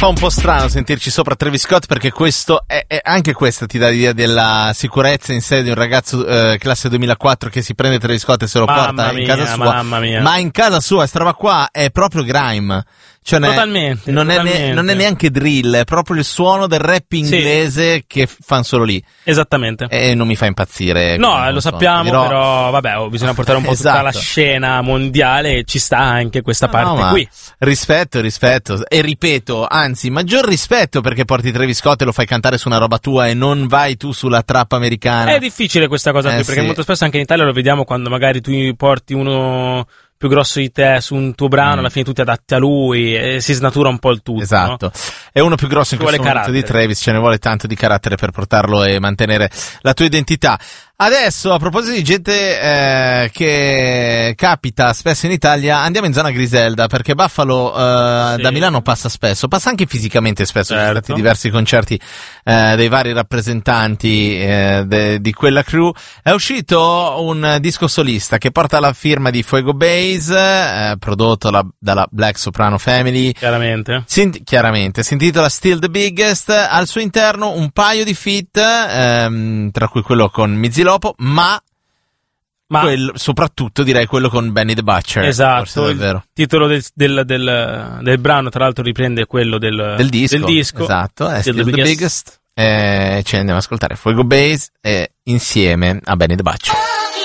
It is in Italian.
Fa un po' strano sentirci sopra Travis Scott, perché questo è anche questa ti dà l'idea della sicurezza in sé di un ragazzo classe 2004 che si prende Travis Scott e se lo porta in casa sua. Mamma mia. Ma in casa sua, sta roba qua è proprio grime. Cioè Totalmente. Non è neanche drill, è proprio il suono del rap inglese che fanno solo lì. Esattamente. E non mi fa impazzire. No, lo sappiamo, però vabbè, bisogna portare un po' tutta la scena mondiale e ci sta anche questa parte qui. Rispetto. E ripeto, anzi, maggior rispetto perché porti Travis Scott e lo fai cantare su una roba tua e non vai tu sulla trap americana. È difficile questa cosa qui, perché molto spesso anche in Italia lo vediamo quando magari tu porti uno più grosso di te su un tuo brano, alla fine tu ti adatti a lui e si snatura un po' il tutto. Esatto. No? È uno più grosso in Ci questo momento di Travis, ce ne vuole tanto di carattere per portarlo e mantenere la tua identità. Adesso, a proposito di gente che capita spesso in Italia, andiamo in zona Griselda, perché Buffalo da Milano passa spesso, passa anche fisicamente spesso, ci sono stati diversi concerti dei vari rappresentanti di quella crew. È uscito un disco solista che porta la firma di Fuego Bass, prodotto dalla Black Soprano Family. Chiaramente. Si intitola Still the Biggest, al suo interno un paio di feat, tra cui quello con Mizzy Lopo, ma soprattutto direi quello con Benny the Butcher. Esatto, il titolo del brano tra l'altro riprende quello del disco. Esatto, è Still the Biggest. Ci andiamo ad ascoltare Fuego Bass insieme a Benny the Butcher.